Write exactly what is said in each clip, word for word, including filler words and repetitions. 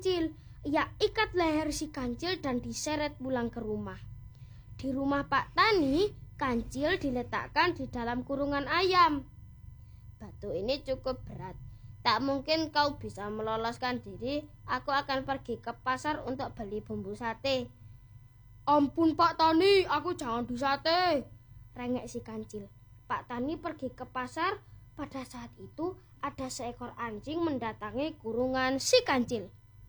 kancil. Ia ikat leher si kancil dan diseret pulang ke rumah. Di rumah Pak Tani, kancil diletakkan di dalam kurungan ayam. Batu ini cukup berat. Tak mungkin kau bisa meloloskan diri. Aku akan pergi ke pasar untuk beli bumbu sate. Ampun Pak Tani, aku jangan disate, rengek si kancil. Pak Tani pergi ke pasar. Pada saat itu ada seekor anjing mendatangi kurungan si kancil.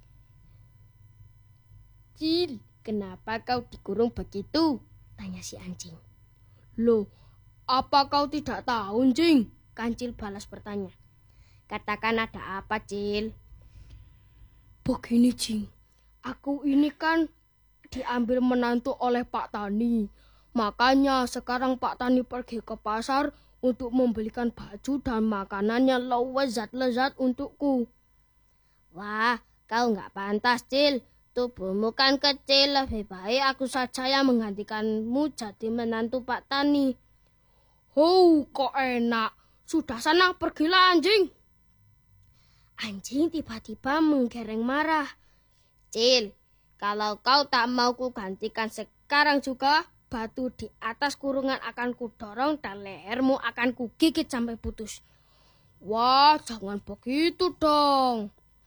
Cil, kenapa kau dikurung begitu? Tanya si anjing. Loh, apa kau tidak tahu, Cing? Kancil balas bertanya. Katakan ada apa, Cil? Begini, Cing. Aku ini kan diambil menantu oleh Pak Tani. Makanya sekarang Pak Tani pergi ke pasar untuk membelikan baju dan makanan yang lezat-lezat untukku. Wah, kau nggak pantas, Cil. Tubuhmu kan kecil, lebih baik aku saja yang menggantikanmu jadi menantu Pak Tani. Oh, kok enak. Sudah sana, pergilah anjing. Anjing tiba-tiba menggereng marah. Cil, kalau kau tak mau ku gantikan sekarang juga, batu di atas kurungan akan kudorong dan lehermu akan kugigit sampai putus. Wah, jangan begitu dong.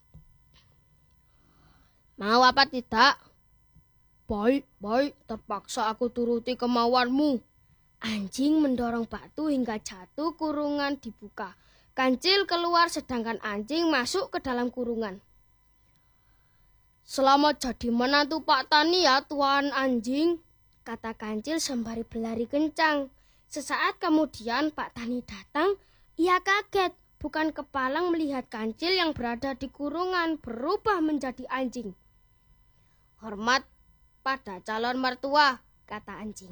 Mau apa tidak? Baik, baik, terpaksa aku turuti kemauanmu. Anjing mendorong batu hingga jatuh, kurungan dibuka. Kancil keluar sedangkan anjing masuk ke dalam kurungan. Selamat jadi menantu Pak Tani ya, Tuan Anjing, kata Kancil sembari berlari kencang. Sesaat kemudian Pak Tani datang. Ia kaget, bukan kepalang melihat Kancil yang berada di kurungan berubah menjadi anjing. Hormat pada calon mertua, kata anjing.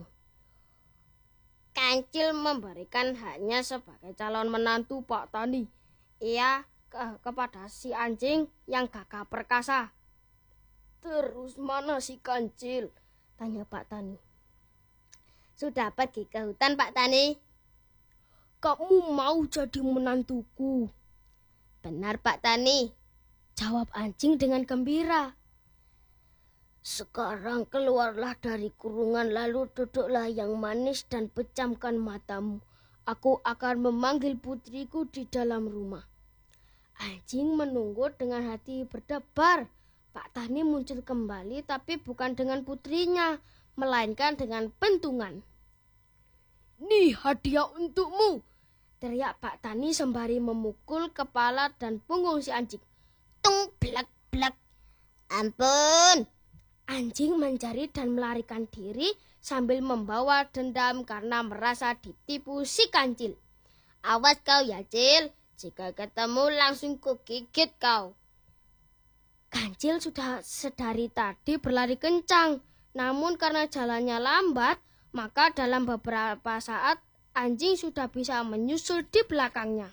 Kancil memberikan haknya sebagai calon menantu Pak Tani. Ia ke kepada si anjing yang gagah perkasa. Terus mana si Kancil? Tanya Pak Tani. Sudah pergi ke hutan, Pak Tani. Kamu mau jadi menantuku? Benar, Pak Tani, jawab anjing dengan gembira. Sekarang keluarlah dari kurungan, lalu duduklah yang manis dan pejamkan matamu. Aku akan memanggil putriku di dalam rumah. Anjing menunggu dengan hati berdebar. Pak Tani muncul kembali, tapi bukan dengan putrinya, melainkan dengan pentungan. Nih hadiah untukmu, teriak Pak Tani sembari memukul kepala dan punggung si anjing. Tung, blak, blak. Ampun. Anjing menjerit dan melarikan diri sambil membawa dendam karena merasa ditipu si Kancil. Awas kau ya, Cil. Jika ketemu langsung kugigit kau. Kancil sudah sedari tadi berlari kencang. Namun karena jalannya lambat, maka dalam beberapa saat anjing sudah bisa menyusul di belakangnya.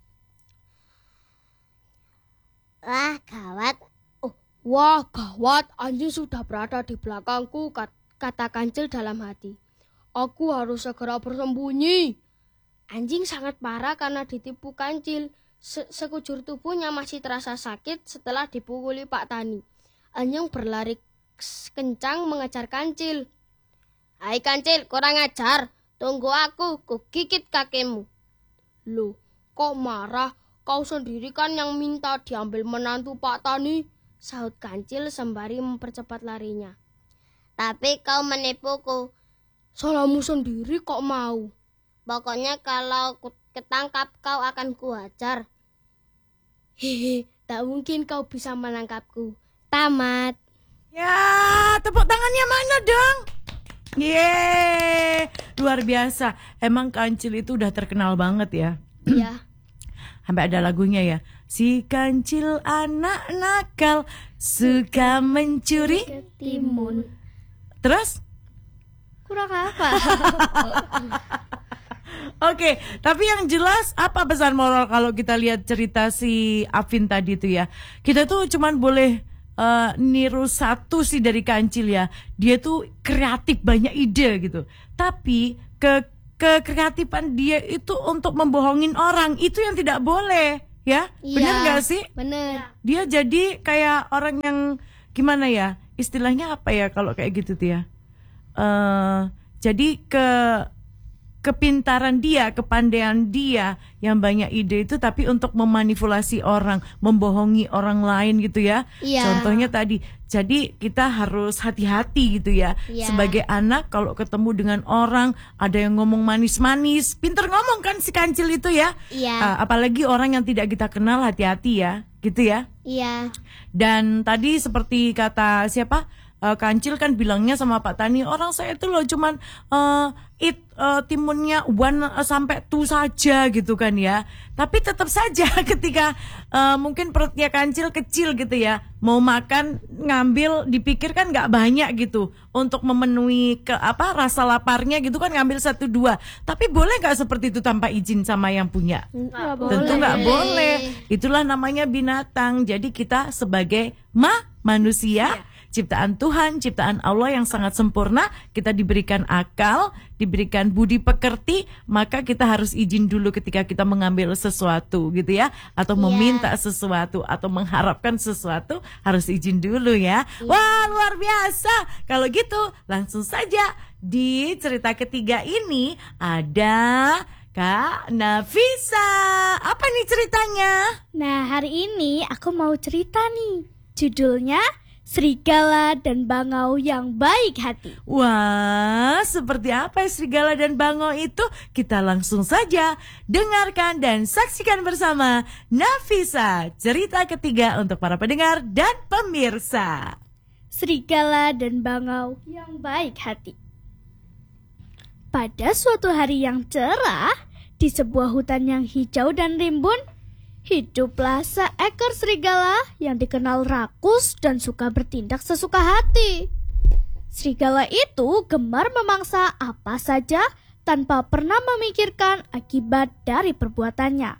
Wah, gawat. Wah, gawat, anjing sudah berada di belakangku, kata Kancil dalam hati. Aku harus segera bersembunyi. Anjing sangat marah karena ditipu Kancil. Se sekujur tubuhnya masih terasa sakit setelah dipukuli Pak Tani. Anjing berlari kencang mengejar Kancil. Hai Kancil, kurang ajar. Tunggu aku, ku gigit kakimu. Loh, kok marah? Kau sendiri kan yang minta diambil menantu Pak Tani, sahut Kancil sembari mempercepat larinya. Tapi kau menipuku. Salahmu sendiri kok mau. Pokoknya kalau ketangkap kau akan kuhajar. Hehe, tak mungkin kau bisa menangkapku. Tamat. Ya, tepuk tangannya mana dong? Yeay, luar biasa. Emang Kancil itu udah terkenal banget ya. Iya. Sampai ada lagunya ya. Si Kancil anak nakal, suka mencuri Ketimun. Terus? Kurang apa? Oke, tapi yang jelas apa pesan moral kalau kita lihat cerita si Afin tadi itu ya. Kita tuh cuman boleh uh, niru satu sih dari Kancil ya. Dia tuh kreatif, banyak ide gitu. Tapi ke kekreatifan dia itu untuk membohongin orang, itu yang tidak boleh. ya, Iya, bener nggak sih? Bener. Dia jadi kayak orang yang gimana ya, istilahnya apa ya kalau kayak gitu tuh ya. Uh, jadi ke kepintaran dia, kepandaian dia yang banyak ide itu, tapi untuk memanipulasi orang, membohongi orang lain gitu ya. Iya. Contohnya tadi, jadi kita harus hati-hati gitu ya. Iya. Sebagai anak kalau ketemu dengan orang, ada yang ngomong manis-manis, pinter ngomong kan si kancil itu ya. Iya. Uh, apalagi orang yang tidak kita kenal, hati-hati ya, gitu ya. Iya. Dan tadi seperti kata siapa? Uh, kancil kan bilangnya sama Pak Tani, orang saya itu loh cuman uh, it uh, timunnya one uh, sampai two saja gitu kan ya. Tapi tetap saja ketika uh, mungkin perutnya kancil kecil gitu ya, mau makan ngambil dipikir kan nggak banyak gitu untuk memenuhi ke apa rasa laparnya gitu kan, ngambil satu dua. Tapi boleh nggak seperti itu tanpa izin sama yang punya? Nggak Tentu boleh. nggak boleh. Itulah namanya binatang. Jadi kita sebagai ma manusia, ciptaan Tuhan, ciptaan Allah yang sangat sempurna, kita diberikan akal, diberikan budi pekerti, maka kita harus izin dulu ketika kita mengambil sesuatu gitu ya, atau Iya. meminta sesuatu atau mengharapkan sesuatu, harus izin dulu ya. Wah, luar biasa. Kalau gitu, langsung saja di cerita ketiga ini ada Kak Nafisa. Apa nih ceritanya? Nah, hari ini aku mau cerita nih. Judulnya Serigala dan Bangau yang Baik Hati. Wah, seperti apa serigala dan bangau itu? Kita langsung saja dengarkan dan saksikan bersama Nafisa. Cerita ketiga untuk para pendengar dan pemirsa. Serigala dan Bangau yang Baik Hati. Pada suatu hari yang cerah, di sebuah hutan yang hijau dan rimbun, hiduplah seekor serigala yang dikenal rakus dan suka bertindak sesuka hati. Serigala itu gemar memangsa apa saja tanpa pernah memikirkan akibat dari perbuatannya.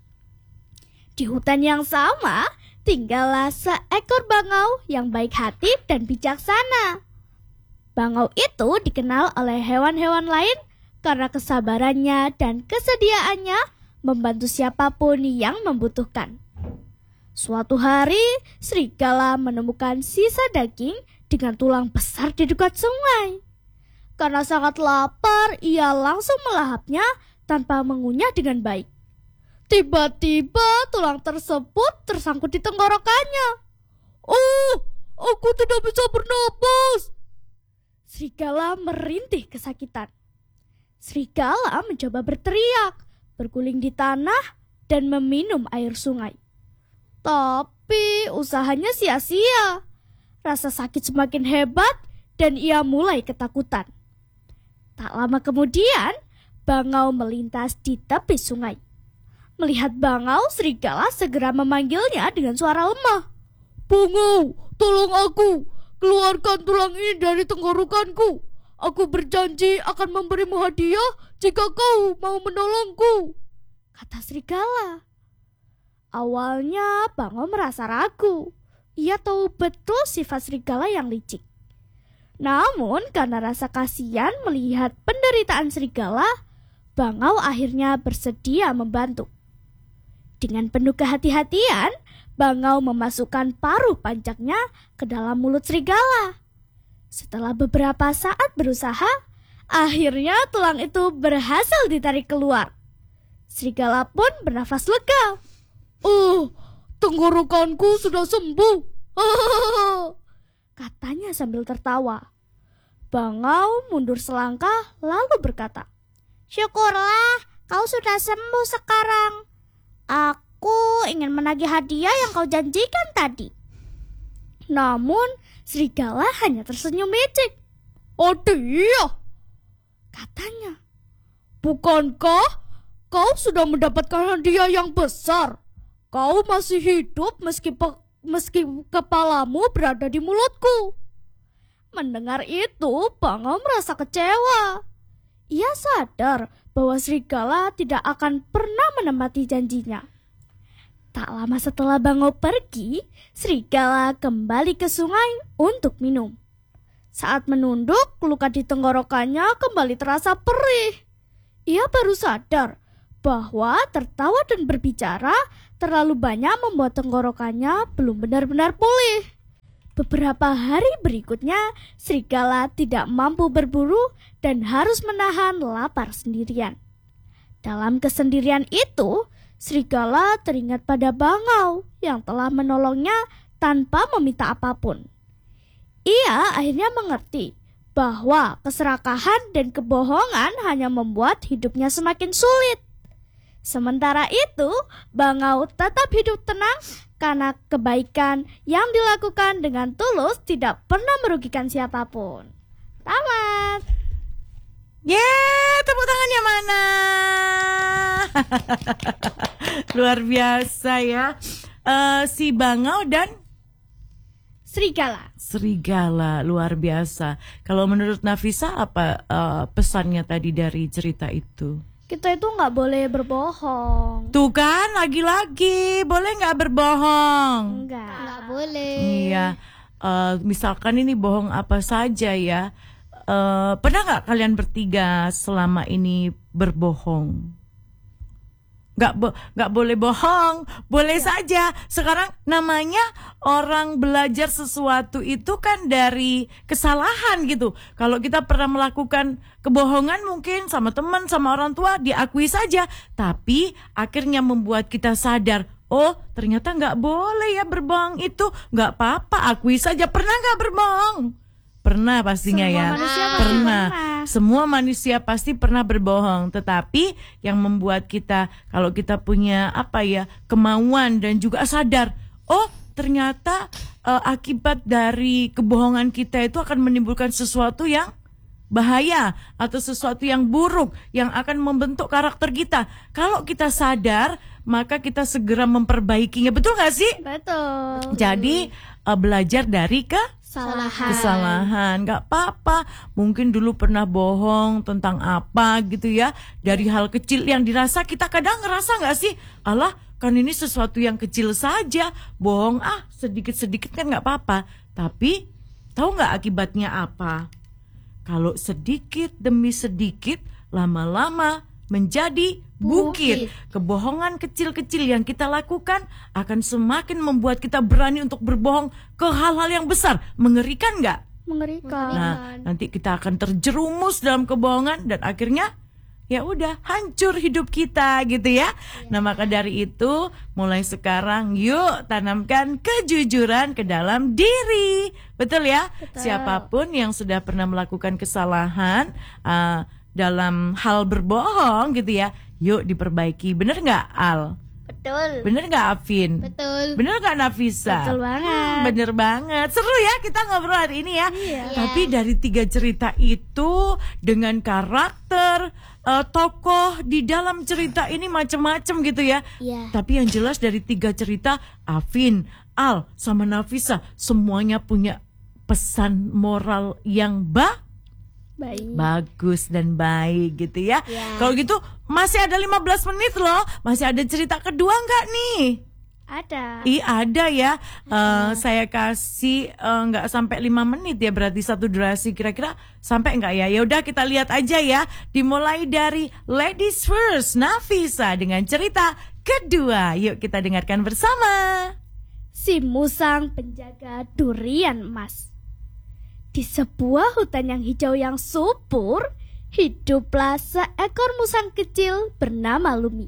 Di hutan yang sama, tinggallah seekor bangau yang baik hati dan bijaksana. Bangau itu dikenal oleh hewan-hewan lain karena kesabarannya dan kesediaannya membantu siapapun yang membutuhkan. Suatu hari, serigala menemukan sisa daging dengan tulang besar di dekat sungai. Karena sangat lapar, ia langsung melahapnya tanpa mengunyah dengan baik. Tiba-tiba tulang tersebut tersangkut di tenggorokannya. Oh, aku tidak bisa bernapas. Serigala merintih kesakitan. Serigala mencoba berteriak, berguling di tanah, dan meminum air sungai. Tapi usahanya sia-sia. Rasa sakit semakin hebat dan ia mulai ketakutan. Tak lama kemudian, bangau melintas di tepi sungai. Melihat bangau, serigala segera memanggilnya dengan suara lemah. Bangau, tolong aku, keluarkan tulang ini dari tenggorokanku. Aku berjanji akan memberimu hadiah jika kau mau menolongku, kata serigala. Awalnya bangau merasa ragu. Ia tahu betul sifat serigala yang licik. Namun karena rasa kasihan melihat penderitaan serigala, bangau akhirnya bersedia membantu. Dengan penuh kehati-hatian, bangau memasukkan paruh panjangnya ke dalam mulut serigala. Setelah beberapa saat berusaha, akhirnya tulang itu berhasil ditarik keluar. Serigala pun bernafas lega. Oh, tenggorokanku sudah sembuh, katanya sambil tertawa. Bangau mundur selangkah lalu berkata, syukurlah kau sudah sembuh sekarang. Aku ingin menagih hadiah yang kau janjikan tadi. Namun serigala hanya tersenyum becek. Oh iya, katanya. Bukankah kau sudah mendapatkan hadiah yang besar? Kau masih hidup meski, pe- meski kepalamu berada di mulutku. Mendengar itu, bangau merasa kecewa. Ia sadar bahwa serigala tidak akan pernah menepati janjinya. Tak lama setelah bangau pergi, serigala kembali ke sungai untuk minum. Saat menunduk, luka di tenggorokannya kembali terasa perih. Ia baru sadar bahwa tertawa dan berbicara terlalu banyak membuat tenggorokannya belum benar-benar pulih. Beberapa hari berikutnya, serigala tidak mampu berburu dan harus menahan lapar sendirian. Dalam kesendirian itu, serigala teringat pada bangau yang telah menolongnya tanpa meminta apapun. Ia akhirnya mengerti bahwa keserakahan dan kebohongan hanya membuat hidupnya semakin sulit. Sementara itu, bangau tetap hidup tenang karena kebaikan yang dilakukan dengan tulus tidak pernah merugikan siapapun. Tamat. Yeay, tepuk tangannya mana? Luar biasa ya. Uh, si bangau dan serigala. Serigala, luar biasa. Kalau menurut Nafisa apa uh, pesannya tadi dari cerita itu? Kita itu nggak boleh berbohong. Tuh kan, lagi-lagi boleh nggak berbohong? Enggak. Nggak boleh. Iya, uh, misalkan ini bohong apa saja ya. Uh, pernah nggak kalian bertiga selama ini berbohong? Nggak bo- nggak boleh bohong, boleh ya. Saja. Sekarang namanya orang belajar sesuatu itu kan dari kesalahan gitu. Kalau kita pernah melakukan kebohongan mungkin sama teman, sama orang tua, diakui saja. Tapi akhirnya membuat kita sadar, oh ternyata nggak boleh ya berbohong itu. Nggak apa-apa, akui saja. Pernah nggak berbohong? Pernah pastinya. Semua ya manusia pasti pernah. pernah. Semua manusia pasti pernah berbohong. Tetapi yang membuat kita, kalau kita punya apa ya, kemauan dan juga sadar, oh ternyata uh, akibat dari kebohongan kita itu akan menimbulkan sesuatu yang bahaya atau sesuatu yang buruk yang akan membentuk karakter kita. Kalau kita sadar, maka kita segera memperbaikinya. Betul gak sih? Betul. Jadi uh, belajar dari ke Kesalahan. Kesalahan, nggak apa-apa. Mungkin dulu pernah bohong tentang apa gitu ya. Dari hal kecil yang dirasa kita kadang ngerasa nggak sih, alah kan ini sesuatu yang kecil saja, bohong ah sedikit-sedikit kan nggak apa-apa. Tapi tahu nggak akibatnya apa? Kalau sedikit demi sedikit, lama-lama menjadi bukit. Kebohongan kecil-kecil yang kita lakukan akan semakin membuat kita berani untuk berbohong ke hal-hal yang besar. Mengerikan nggak? Mengerikan. Nah, nanti kita akan terjerumus dalam kebohongan dan akhirnya ya udah hancur hidup kita gitu ya. Nah, maka dari itu mulai sekarang yuk tanamkan kejujuran ke dalam diri. Betul ya? Betul. Siapapun yang sudah pernah melakukan kesalahan uh, dalam hal berbohong gitu ya, yuk diperbaiki. Bener nggak Al? Betul. Bener nggak Afin? Betul. Bener nggak Nafisa? Betul banget. Hmm, bener banget. Seru ya kita ngobrol hari ini ya. Iya. Tapi dari tiga cerita itu dengan karakter uh, tokoh di dalam cerita ini macam-macam gitu ya. Iya. Tapi yang jelas dari tiga cerita, Afin, Al, sama Nafisa semuanya punya pesan moral yang baik. Baik. Bagus dan baik gitu ya. Ya. Kalau gitu masih ada lima belas menit loh. Masih ada cerita kedua nggak nih? Ada. Iya ada ya. Uh, saya kasih uh, nggak sampai lima menit ya, berarti satu durasi. Kira-kira sampai nggak ya? Ya udah kita lihat aja ya. Dimulai dari Ladies First, Nafisa dengan cerita kedua. Yuk kita dengarkan bersama. Si musang penjaga durian emas. Di sebuah hutan yang hijau yang subur, hiduplah seekor musang kecil bernama Lumi.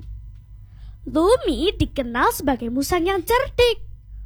Lumi dikenal sebagai musang yang cerdik.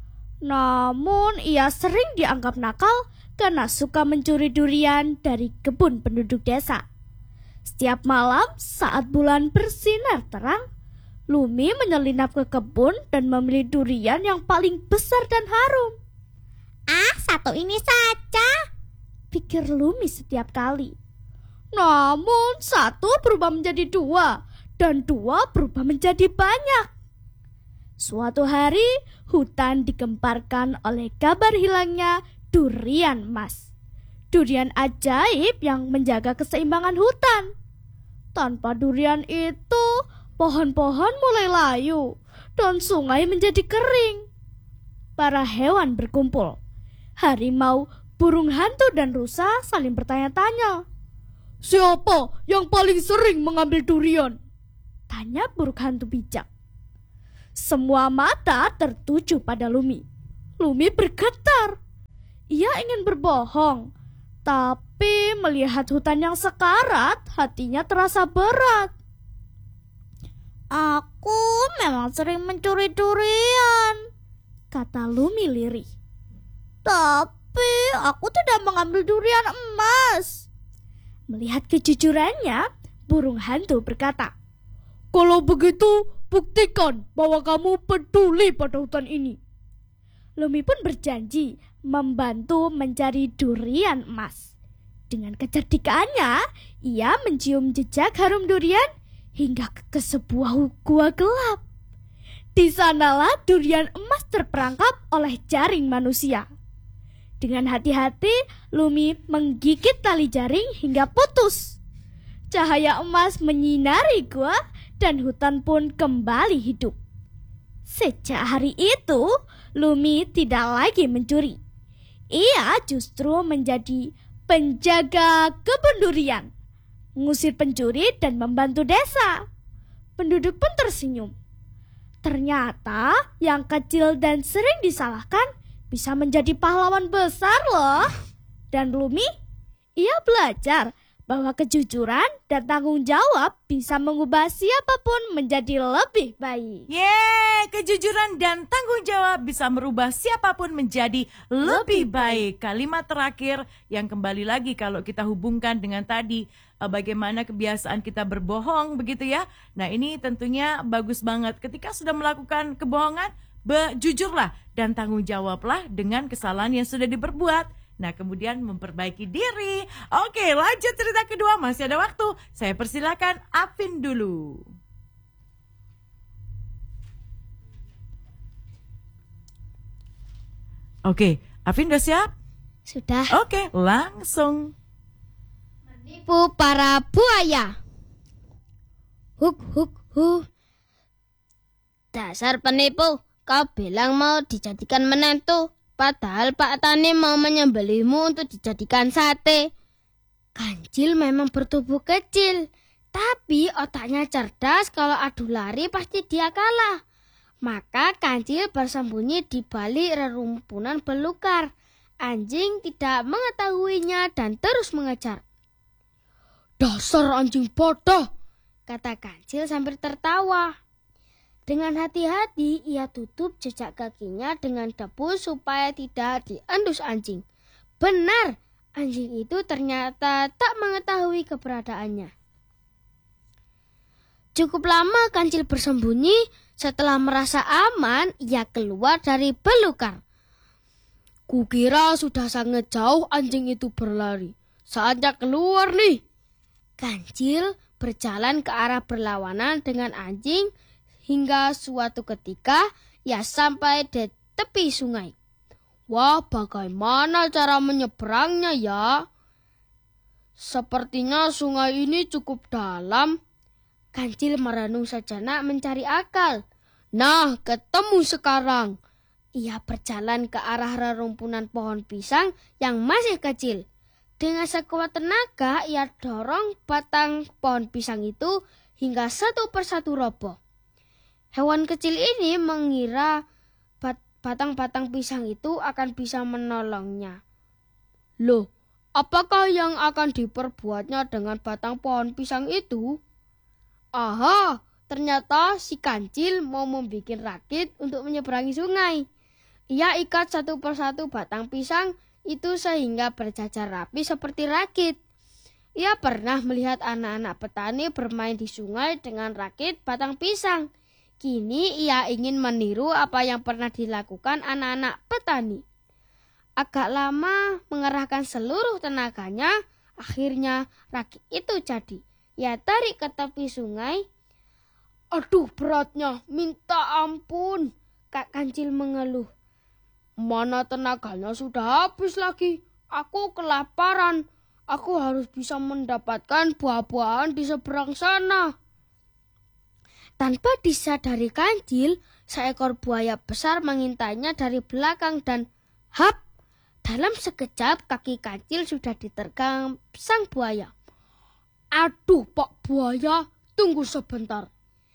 Namun ia sering dianggap nakal karena suka mencuri durian dari kebun penduduk desa. Setiap malam saat bulan bersinar terang, Lumi menyelinap ke kebun dan memilih durian yang paling besar dan harum. Ah, satu ini saja, pikir Lumi setiap kali. Namun satu berubah menjadi dua, dan dua berubah menjadi banyak. Suatu hari, hutan digemparkan oleh kabar hilangnya durian emas. Durian ajaib yang menjaga keseimbangan hutan. Tanpa durian itu, pohon-pohon mulai layu, dan sungai menjadi kering. Para hewan berkumpul. Harimau, burung hantu dan rusa saling bertanya-tanya. Siapa yang paling sering mengambil durian? Tanya burung hantu bijak. Semua mata tertuju pada Lumi. Lumi bergetar. Ia ingin berbohong, tapi melihat hutan yang sekarat, hatinya terasa berat. Aku memang sering mencuri durian, kata Lumi lirih. Tapi aku tidak mengambil durian emas. Melihat kejujurannya, burung hantu berkata, kalau begitu, buktikan bahwa kamu peduli pada hutan ini. Lumi pun berjanji membantu mencari durian emas. Dengan kecerdikannya, ia mencium jejak harum durian hingga ke sebuah gua gelap. Di sanalah durian emas terperangkap oleh jaring manusia. Dengan hati-hati, Lumi menggigit tali jaring hingga putus. Cahaya emas menyinari gua dan hutan pun kembali hidup. Sejak hari itu, Lumi tidak lagi mencuri. Ia justru menjadi penjaga kebun durian, mengusir pencuri dan membantu desa. Penduduk pun tersenyum. Ternyata yang kecil dan sering disalahkan bisa menjadi pahlawan besar loh. Dan Lumi, ia belajar bahwa kejujuran dan tanggung jawab bisa mengubah siapapun menjadi lebih baik. Yeay, kejujuran dan tanggung jawab bisa merubah siapapun menjadi lebih baik. Kalimat terakhir yang kembali lagi kalau kita hubungkan dengan tadi, bagaimana kebiasaan kita berbohong begitu ya. Nah ini tentunya bagus banget. Ketika sudah melakukan kebohongan, jujurlah dan tanggung jawablah dengan kesalahan yang sudah diperbuat. Nah, kemudian memperbaiki diri. Oke, lanjut cerita kedua. Masih ada waktu. Saya persilakan Afin dulu. Oke, Afin udah siap? Sudah. Oke, langsung. Menipu para buaya. Huk, huk, huk. Dasar penipu. Kau bilang mau dijadikan menantu. Padahal Pak Tani mau menyembelihmu untuk dijadikan sate. Kancil memang bertubuh kecil, tapi otaknya cerdas. Kalau adu lari pasti dia kalah. Maka Kancil bersembunyi di balik rerumpunan belukar. Anjing tidak mengetahuinya dan terus mengejar. Dasar anjing bodoh, kata Kancil sambil tertawa. Dengan hati-hati, ia tutup jejak kakinya dengan debu supaya tidak diendus anjing. Benar, anjing itu ternyata tak mengetahui keberadaannya. Cukup lama Kancil bersembunyi. Setelah merasa aman, ia keluar dari belukar. Kukira sudah sangat jauh anjing itu berlari. Saatnya keluar nih. Kancil berjalan ke arah berlawanan dengan anjing. Hingga suatu ketika ia sampai di tepi sungai. Wah, bagaimana cara menyeberangnya ya? Sepertinya sungai ini cukup dalam. Kancil merenung sejenak mencari akal. Nah, ketemu sekarang. Ia berjalan ke arah rerumpunan pohon pisang yang masih kecil. Dengan sekuat tenaga, ia dorong batang pohon pisang itu hingga satu persatu roboh. Hewan kecil ini mengira bat- batang-batang pisang itu akan bisa menolongnya. Loh, apakah yang akan diperbuatnya dengan batang pohon pisang itu? Aha, ternyata si Kancil mau membuat rakit untuk menyeberangi sungai. Ia ikat satu persatu batang pisang itu sehingga berjajar rapi seperti rakit. Ia pernah melihat anak-anak petani bermain di sungai dengan rakit batang pisang. Kini ia ingin meniru apa yang pernah dilakukan anak-anak petani. Agak lama mengerahkan seluruh tenaganya, akhirnya rakit itu jadi. Ia tarik ke tepi sungai. Aduh beratnya, minta ampun, Kak Kancil mengeluh. Mana tenaganya sudah habis lagi, aku kelaparan. Aku harus bisa mendapatkan buah-buahan di seberang sana. Tanpa disadari Kancil, seekor buaya besar mengintainya dari belakang dan hap, dalam sekejap kaki Kancil sudah diterkam sang buaya. Aduh Pak Buaya, tunggu sebentar.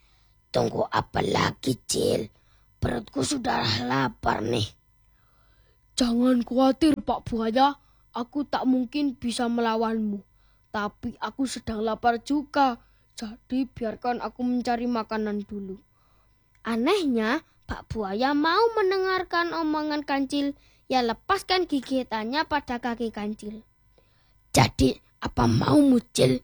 tunggu apa lagi, Cil? Perutku sudah lapar nih. Jangan khawatir, Pak Buaya. Aku tak mungkin bisa melawanmu. Tapi aku sedang lapar juga. Jadi biarkan aku mencari makanan dulu. Anehnya, Pak Buaya mau mendengarkan omongan Kancil. Ia lepaskan gigitannya pada kaki Kancil. Jadi apa maumu, Cil?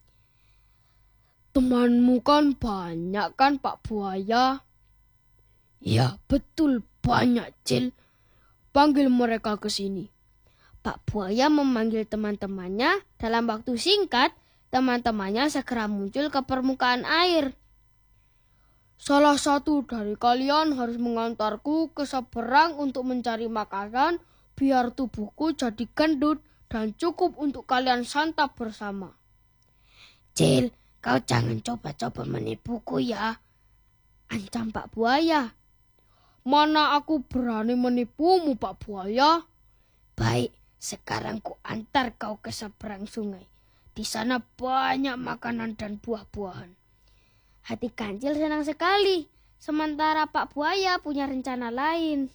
Temanmu kan banyak kan, Pak Buaya? Ya, betul banyak, Cil. Panggil mereka ke sini. Pak Buaya memanggil teman-temannya. Dalam waktu singkat, teman-temannya segera muncul ke permukaan air. Salah satu dari kalian harus mengantarku ke seberang untuk mencari makanan, biar tubuhku jadi gendut dan cukup untuk kalian santap bersama. Cil, kau jangan coba-coba menipuku ya. Ancam Pak Buaya. Mana aku berani menipumu, Pak Buaya? Baik, sekarang ku antar kau ke seberang sungai. Di sana banyak makanan dan buah-buahan. Hati Kancil senang sekali. Sementara Pak Buaya punya rencana lain.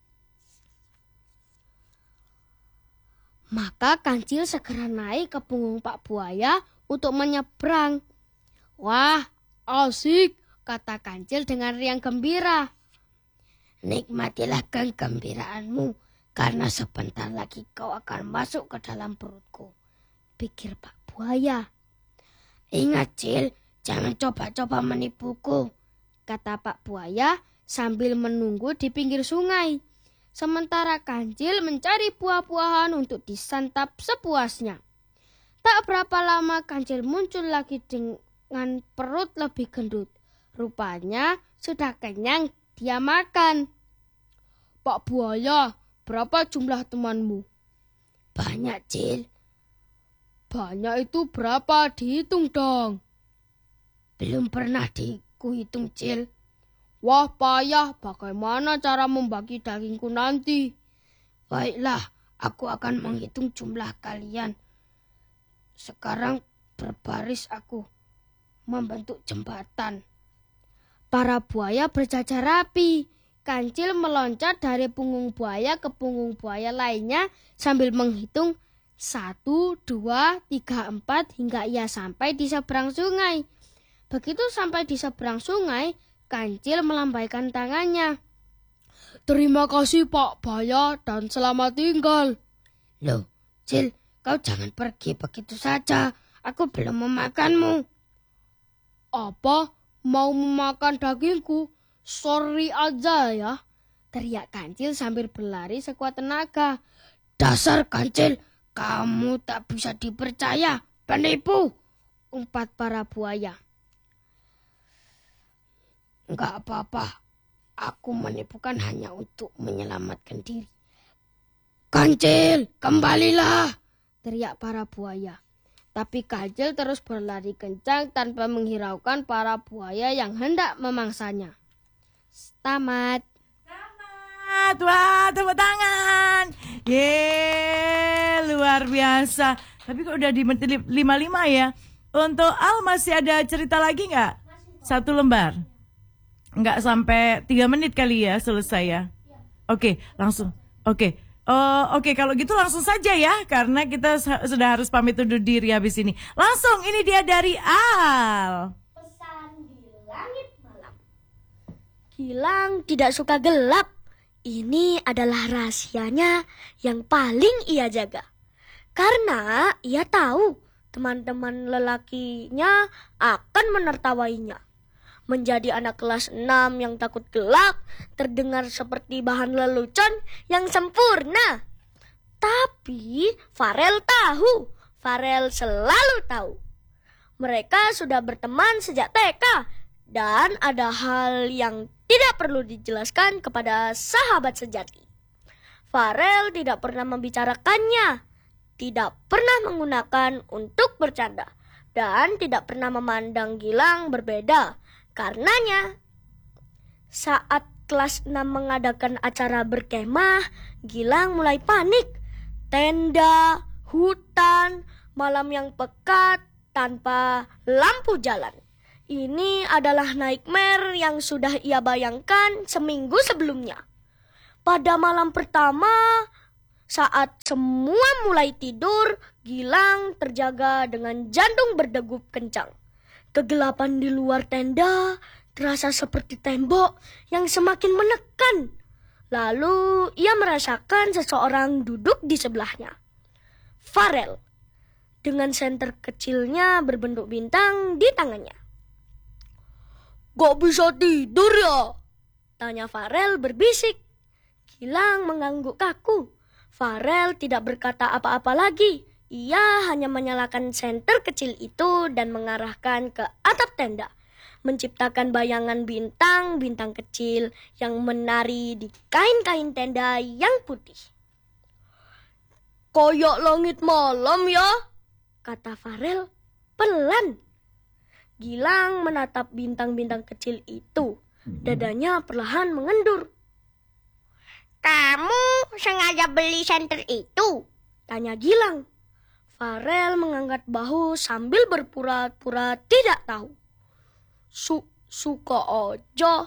Maka Kancil segera naik ke punggung Pak Buaya untuk menyeberang. Wah, asik, kata Kancil dengan riang gembira. Nikmatilah kegembiraanmu, karena sebentar lagi kau akan masuk ke dalam perutku, pikir Pak Buaya. Ingat, Cil, jangan coba-coba menipuku, kata Pak Buaya sambil menunggu di pinggir sungai. Sementara Kancil mencari buah-buahan untuk disantap sepuasnya. Tak berapa lama Kancil muncul lagi dengan perut lebih gendut. Rupanya sudah kenyang dia makan. Pak Buaya, berapa jumlah temanmu? Banyak, Cil. Banyak itu berapa? Dihitung dong. Belum pernah dikuhitung, Cil. Wah payah, bagaimana cara membagi dagingku nanti? Baiklah, aku akan menghitung jumlah kalian. Sekarang berbaris aku membentuk jembatan. Para buaya berjajar rapi. Kancil meloncat dari punggung buaya ke punggung buaya lainnya sambil menghitung satu, dua, tiga, empat hingga ia sampai di seberang sungai. Begitu sampai di seberang sungai, Kancil melambaikan tangannya. Terima kasih Pak Buaya dan selamat tinggal. Loh, Cil, kau jangan pergi begitu saja. Aku belum memakanmu. Apa? Mau memakan dagingku? Sorry aja ya, teriak Kancil sambil berlari sekuat tenaga. Dasar Kancil, kamu tak bisa dipercaya, penipu, umpat para buaya. Enggak apa-apa, aku menipukan hanya untuk menyelamatkan diri. Kancil, kembalilah, teriak para buaya. Tapi Kancil terus berlari kencang tanpa menghiraukan para buaya yang hendak memangsanya. Tamat. Tamat. Wah, tepuk tangan. Yeay, luar biasa. Tapi kok udah di menit lima puluh lima ya. Untuk Al masih ada cerita lagi nggak? Satu lembar. Nggak sampai tiga menit kali ya selesai ya. Oke, langsung. Oke. Oh, oke, kalau gitu langsung saja ya, karena kita sudah harus pamit undur diri habis ini. Langsung, ini dia dari Al. Pesan di langit malam. Gilang tidak suka gelap. Ini adalah rahasianya yang paling ia jaga. Karena ia tahu teman-teman lelakinya akan menertawainya. Menjadi anak kelas enam yang takut gelap terdengar seperti bahan lelucon yang sempurna. Tapi Farel tahu, Farel selalu tahu. Mereka sudah berteman sejak T K dan ada hal yang tidak perlu dijelaskan kepada sahabat sejati. Farel tidak pernah membicarakannya, tidak pernah menggunakan untuk bercanda, dan tidak pernah memandang Gilang berbeda. Karenanya, saat kelas enam mengadakan acara berkemah, Gilang mulai panik. Tenda, hutan, malam yang pekat, tanpa lampu jalan. Ini adalah nightmare yang sudah ia bayangkan seminggu sebelumnya. Pada malam pertama, saat semua mulai tidur, Gilang terjaga dengan jantung berdegup kencang. Kegelapan di luar tenda terasa seperti tembok yang semakin menekan. Lalu ia merasakan seseorang duduk di sebelahnya. Farel, dengan senter kecilnya berbentuk bintang di tangannya. "Gak bisa tidur ya?" tanya Farel berbisik. Gilang mengangguk kaku. Farel tidak berkata apa-apa lagi. Ia hanya menyalakan senter kecil itu dan mengarahkan ke atap tenda, menciptakan bayangan bintang-bintang kecil yang menari di kain-kain tenda yang putih. "Koyok langit malam ya?" kata Farel pelan. Gilang menatap bintang-bintang kecil itu. Dadanya perlahan mengendur. "Kamu sengaja beli senter itu?" tanya Gilang. Farel mengangkat bahu sambil berpura-pura tidak tahu. Su suka aja.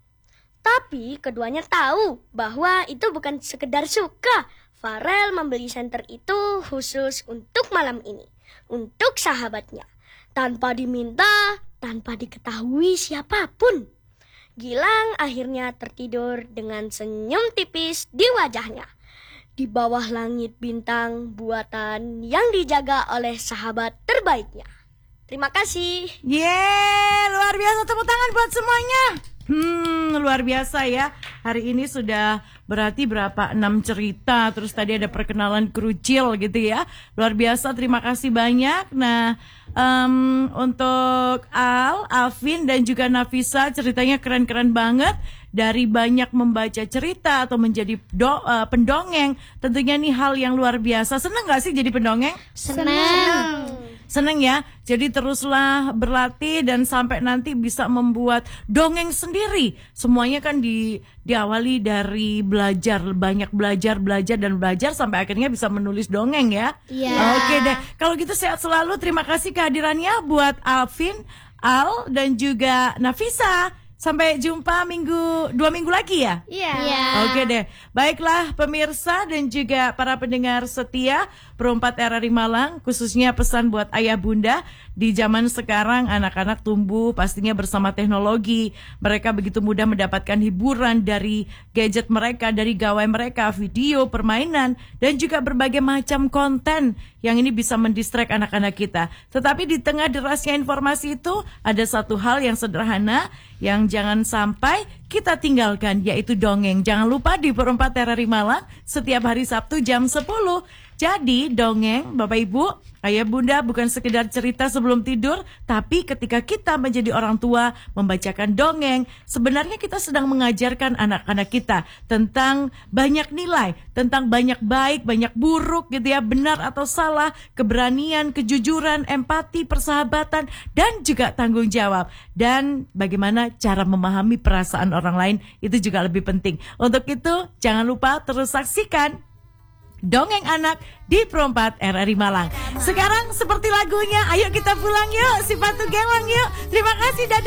Tapi keduanya tahu bahwa itu bukan sekedar suka. Farel membeli senter itu khusus untuk malam ini, untuk sahabatnya, tanpa diminta, tanpa diketahui siapapun. Gilang akhirnya tertidur dengan senyum tipis di wajahnya, di bawah langit bintang buatan yang dijaga oleh sahabat terbaiknya. Terima kasih. Yeay, luar biasa, tepuk tangan buat semuanya. Hmm, luar biasa ya. Hari ini sudah berarti berapa? enam cerita. Terus tadi ada perkenalan krucil gitu ya. Luar biasa, terima kasih banyak. Nah, um, untuk Al, Alvin dan juga Nafisa ceritanya keren-keren banget. Dari banyak membaca cerita atau menjadi do, uh, pendongeng, tentunya nih hal yang luar biasa. Seneng gak sih jadi pendongeng? Senang. Seneng ya, jadi teruslah berlatih dan sampai nanti bisa membuat dongeng sendiri. Semuanya kan di, diawali dari belajar, banyak belajar, belajar dan belajar sampai akhirnya bisa menulis dongeng ya. Iya. Oke deh, kalau gitu sehat selalu. Terima kasih kehadirannya buat Alvin, Al dan juga Nafisa. Sampai jumpa minggu dua minggu lagi ya. Iya. Iya. Oke deh, baiklah pemirsa dan juga para pendengar setia Perempat R R I Malang, khususnya pesan buat ayah bunda. Di zaman sekarang anak-anak tumbuh pastinya bersama teknologi. Mereka begitu mudah mendapatkan hiburan dari gadget mereka, dari gawai mereka, video, permainan, dan juga berbagai macam konten yang ini bisa mendistract anak-anak kita. Tetapi di tengah derasnya informasi itu ada satu hal yang sederhana yang jangan sampai kita tinggalkan, yaitu dongeng. Jangan lupa di Perempat R R I Malang setiap hari Sabtu jam sepuluh. Jadi dongeng Bapak Ibu, ayah bunda bukan sekedar cerita sebelum tidur, tapi ketika kita menjadi orang tua membacakan dongeng, sebenarnya kita sedang mengajarkan anak-anak kita tentang banyak nilai, tentang banyak baik, banyak buruk gitu ya, benar atau salah, keberanian, kejujuran, empati, persahabatan, dan juga tanggung jawab. Dan bagaimana cara memahami perasaan orang lain itu juga lebih penting. Untuk itu jangan lupa terus saksikan Dongeng Anak di Perempat R R I Malang. Sekarang seperti lagunya, ayo kita pulang yuk, si Patu Gewang yuk. Terima kasih, dadah.